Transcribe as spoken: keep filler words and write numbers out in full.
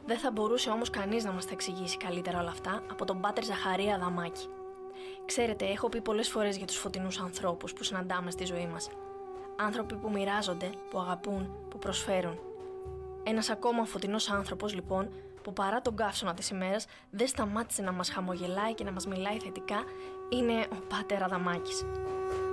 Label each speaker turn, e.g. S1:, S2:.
S1: Δεν θα μπορούσε όμως κανείς να μας τα εξηγήσει καλύτερα όλα αυτά από τον πάτερ Ζαχαρία Αδαμάκη. Ξέρετε, έχω πει πολλές φορές για τους φωτεινούς ανθρώπους που συναντάμε στη ζωή μας. Άνθρωποι που μοιράζονται, που αγαπούν, που προσφέρουν. Ένας ακόμα φωτεινός άνθρωπος, λοιπόν, που παρά τον καύσωνα της ημέρας δεν σταμάτησε να μας χαμογελάει και να μας μιλάει θετικά, είναι ο πάτερ Αδαμάκης.